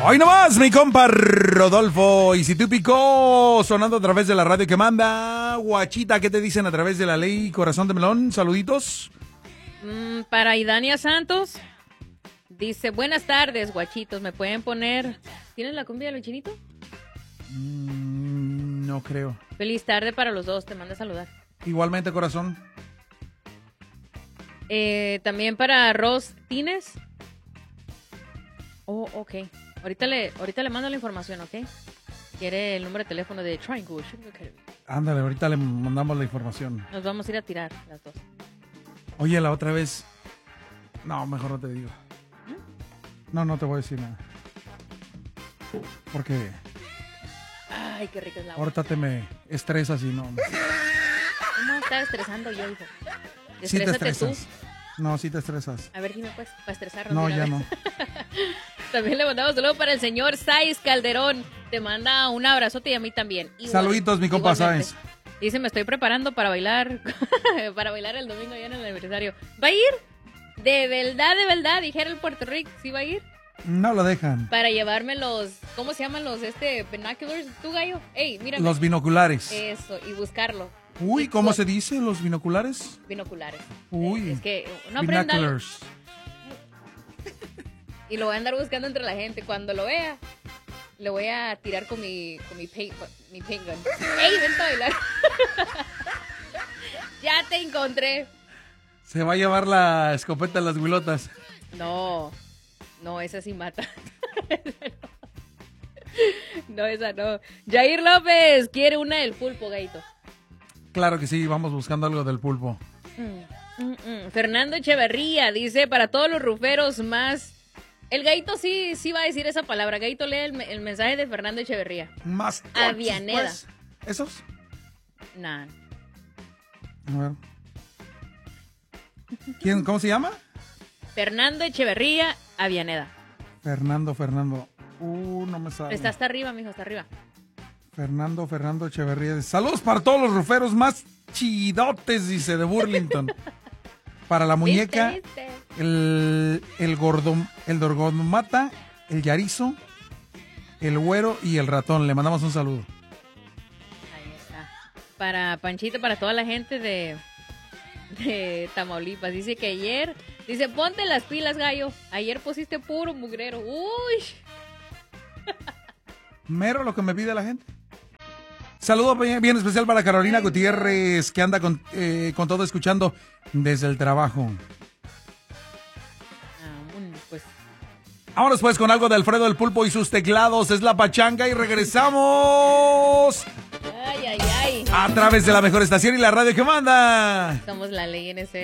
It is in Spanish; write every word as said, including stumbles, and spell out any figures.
Hoy nomás, mi compa Rodolfo y Típico, sonando a través de la radio que manda. Guachita, ¿qué te dicen a través de la ley Corazón de Melón? Saluditos. Mm, para Idania Santos, dice, buenas tardes, guachitos, ¿me pueden poner? ¿Tienes la cumbia de los chinitos? Mm, no creo. Feliz tarde para los dos, te manda a saludar. Igualmente, corazón. Eh, también para Ros Tines. Oh, ok. Ahorita le, ahorita le mando la información, ¿ok? Quiere el número de teléfono de Triangle. Ándale, ahorita le mandamos la información. Nos vamos a ir a tirar las dos. Oye, la otra vez... No, mejor no te digo. No, no te voy a decir nada. Porque... Ay, qué rica es la agua. Ahorita te me estresas y no... ¿Cómo estás estresando yo, hijo? Sí te Estrésate estresas. tú. No, sí te estresas. A ver, dime pues, para estresarnos. No, de una ya vez. no. También le mandamos saludo para el señor Saiz Calderón. Te manda un abrazote y a mí también. Igual, Saluditos, mi compa igualmente. Sáenz. Dice, me estoy preparando para bailar, para bailar el domingo ya en el aniversario. ¿Va a ir? De verdad, de verdad, dijera el Puerto Rico, ¿sí va a ir? No lo dejan. Para llevarme los, ¿cómo se llaman los, este, binoculars? ¿Tú, gallo? Ey, mírame. Los binoculares. Eso, y buscarlo. Uy, Y ¿cómo cu- se dice? ¿Los binoculares? Binoculares. Uy. Eh, es que uno aprende algo. Binoculars. Y lo voy a andar buscando entre la gente. Cuando lo vea, le voy a tirar con mi, con mi paint, mi paint gun. ¡Ey, vente a bailar! Ya te encontré. Se va a llevar la escopeta de las huilotas. No, no, esa sí mata. No, esa no. Jair López quiere una del pulpo, gaito. Claro que sí, vamos buscando algo del pulpo. Mm, mm, mm. Fernando Echeverría dice, para todos los ruferos más... El gaito sí, sí va a decir esa palabra. Gaito, lee el, el mensaje de Fernando Echeverría. Más Avianeda. pues. ¿Esos? Nah. A ver. ¿Quién, ¿Cómo se llama? Fernando Echeverría, Avianeda. Fernando, Fernando. Uh, no me sale. Está hasta arriba, mijo, hasta arriba. Fernando, Fernando Echeverría. Saludos para todos los ruferos más chidotes, dice, de Burlington. Para la muñeca, ¿Viste, viste? el, el gordo, el dorgomata, el yarizo, el güero y el ratón. Le mandamos un saludo. Ahí está. Para Panchito, para toda la gente de, de Tamaulipas. Dice que ayer, dice, ponte las pilas, gallo. Ayer pusiste puro mugrero. Uy. Mero lo que me pide la gente. Saludo bien, bien especial para Carolina Gutiérrez, que anda con, eh, con todo escuchando desde el trabajo. Ah, bueno, pues. Vámonos pues con algo de Alfredo el Pulpo y sus teclados. Es la pachanga y regresamos Ay, ay, ay. a través de la mejor estación y la radio que manda. Somos la ley en ese.